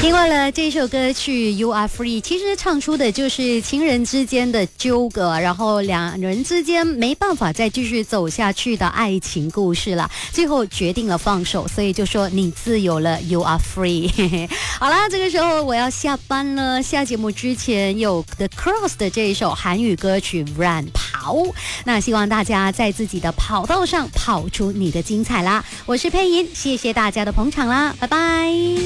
听完了这首歌曲《You Are Free》，其实唱出的就是情人之间的纠葛，然后两人之间没办法再继续走下去的爱情故事了。最后决定了放手，所以就说你自由了 ，You Are Free 。好啦，这个时候我要下班了。下节目之前有 The Cross 的这一首韩语歌曲《Run 跑》，那希望大家在自己的跑道上跑出你的精彩啦。我是佩莹，谢谢大家的捧场啦，拜拜。